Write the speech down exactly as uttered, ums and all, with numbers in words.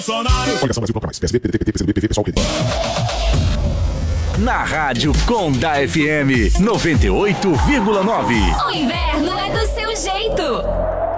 Coligação Brasil Proclamais. P S B, P D T, P T, P C B, P V, Pessoal Querido. Na Rádio Conda F M noventa e oito vírgula nove. O inverno é do seu jeito.